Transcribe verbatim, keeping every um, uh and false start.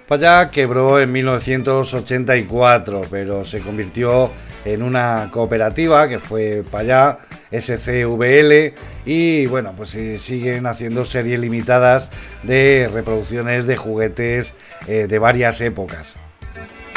Payá quebró en mil novecientos ochenta y cuatro, pero se convirtió en una cooperativa que fue Payá S C V L y bueno, pues siguen haciendo series limitadas de reproducciones de juguetes eh, de varias épocas.